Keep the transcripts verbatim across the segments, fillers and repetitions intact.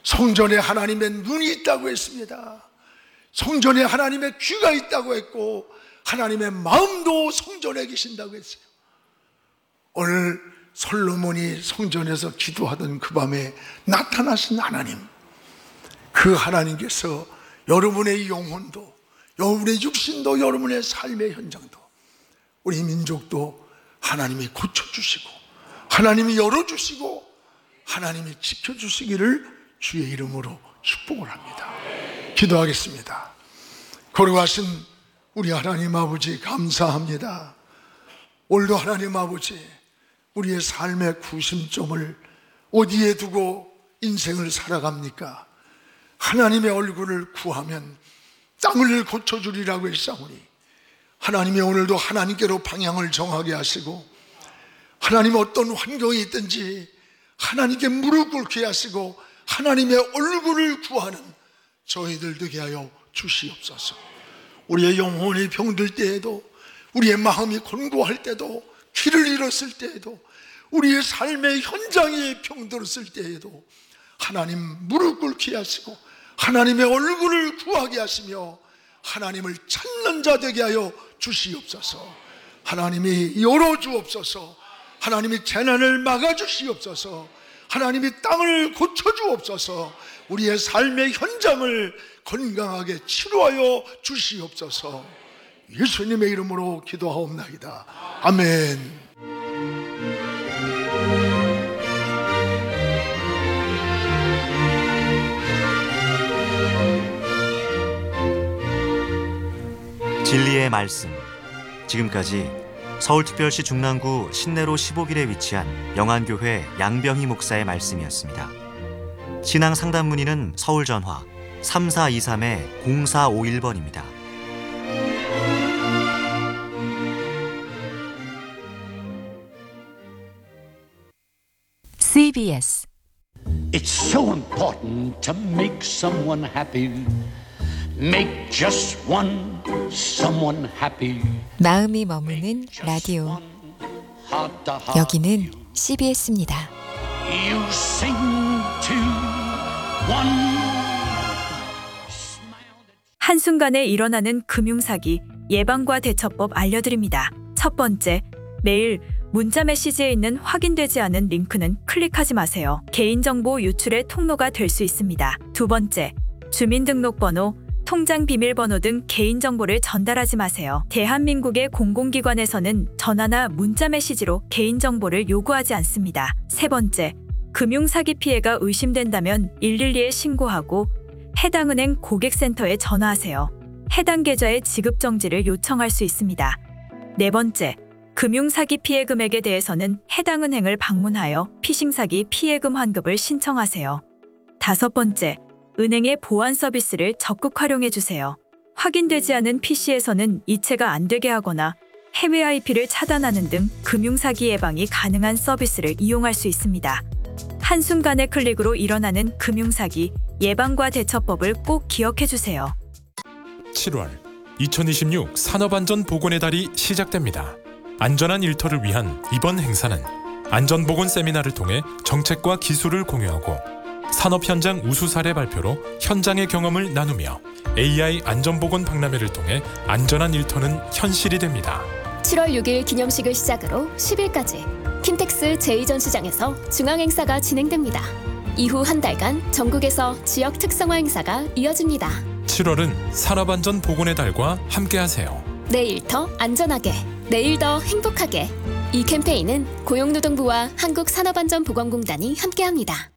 성전에 하나님의 눈이 있다고 했습니다. 성전에 하나님의 귀가 있다고 했고 하나님의 마음도 성전에 계신다고 했어요. 오늘 솔로몬이 성전에서 기도하던 그 밤에 나타나신 하나님, 그 하나님께서 여러분의 영혼도, 여러분의 육신도, 여러분의 삶의 현장도, 우리 민족도 하나님이 고쳐주시고 하나님이 열어주시고 하나님이 지켜주시기를 주의 이름으로 축복을 합니다. 기도하겠습니다. 거룩하신 우리 하나님 아버지, 감사합니다. 오늘도 하나님 아버지, 우리의 삶의 구심점을 어디에 두고 인생을 살아갑니까? 하나님의 얼굴을 구하면 땅을 고쳐주리라고 했사오니 하나님이 오늘도 하나님께로 방향을 정하게 하시고 하나님 어떤 환경이 있든지 하나님께 무릎 꿇게 하시고 하나님의 얼굴을 구하는 저희들 되게 하여 주시옵소서. 우리의 영혼이 병들 때에도, 우리의 마음이 곤고할 때도, 길을 잃었을 때에도, 우리의 삶의 현장이 병들었을 때에도 하나님 무릎 꿇게 하시고 하나님의 얼굴을 구하게 하시며 하나님을 찾는 자 되게 하여 주시옵소서. 하나님이 열어주옵소서. 하나님이 재난을 막아주시옵소서. 하나님이 땅을 고쳐주옵소서. 우리의 삶의 현장을 건강하게 치료하여 주시옵소서. 예수님의 이름으로 기도하옵나이다. 아멘. 진리의 말씀. 지금까지 서울특별시 중랑구 신내로 십오 길에 위치한 영안교회 양병희 목사의 말씀이었습니다. 신앙 상담 문의는 서울 전화 삼사이삼 공사오일 번입니다. 씨비에스 It's so important to make someone happy. Make just one someone happy. 마음이 머무는 라디오. 여기는 씨비에스입니다. You sing to one. 한순간에 일어나는 금융사기 예방과 대처법 알려드립니다. 첫 번째, 매일 문자 메시지에 있는 확인되지 않은 링크는 클릭하지 마세요. 개인정보 유출의 통로가 될 수 있습니다. 두 번째, 주민등록번호, 통장 비밀번호 등 개인정보를 전달하지 마세요. 대한민국의 공공기관에서는 전화나 문자 메시지로 개인정보를 요구하지 않습니다. 세 번째, 금융사기 피해가 의심된다면 일일이에 신고하고 해당 은행 고객센터에 전화하세요. 해당 계좌의 지급정지를 요청할 수 있습니다. 네 번째, 금융사기 피해 금액에 대해서는 해당 은행을 방문하여 피싱사기 피해금 환급을 신청하세요. 다섯 번째, 은행의 보안 서비스를 적극 활용해주세요. 확인되지 않은 피시에서는 이체가 안 되게 하거나 해외 아이피를 차단하는 등 금융사기 예방이 가능한 서비스를 이용할 수 있습니다. 한순간의 클릭으로 일어나는 금융사기 예방과 대처법을 꼭 기억해주세요. 칠월 이천이십육 산업안전보건의 달이 시작됩니다. 안전한 일터를 위한 이번 행사는 안전보건 세미나를 통해 정책과 기술을 공유하고 산업 현장 우수 사례 발표로 현장의 경험을 나누며 에이아이 안전보건 박람회를 통해 안전한 일터는 현실이 됩니다. 칠월 육일 기념식을 시작으로 십일까지 킨텍스 제이 전시장에서 중앙행사가 진행됩니다. 이후 한 달간 전국에서 지역 특성화 행사가 이어집니다. 칠월은 산업안전보건의 달과 함께하세요. 내 일터 안전하게, 내일 더 행복하게. 이 캠페인은 고용노동부와 한국산업안전보건공단이 함께합니다.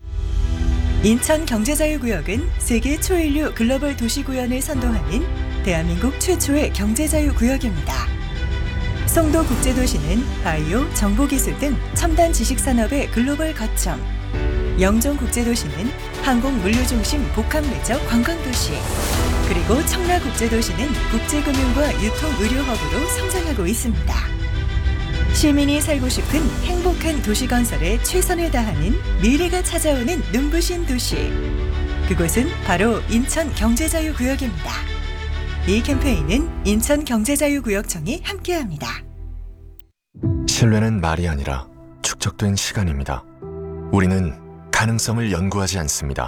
인천경제자유구역은 세계 초인류 글로벌 도시구현을 선도하는 대한민국 최초의 경제자유구역입니다. 송도국제도시는 바이오, 정보기술 등 첨단 지식산업의 글로벌 거점, 영종국제도시는 항공물류중심 복합매적 관광도시, 그리고 청라국제도시는 국제금융과 유통의료허브로 성장하고 있습니다. 시민이 살고 싶은 행복한 도시 건설에 최선을 다하는 미래가 찾아오는 눈부신 도시. 그곳은 바로 인천경제자유구역입니다. 이 캠페인은 인천경제자유구역청이 함께합니다. 신뢰는 말이 아니라 축적된 시간입니다. 우리는 가능성을 연구하지 않습니다.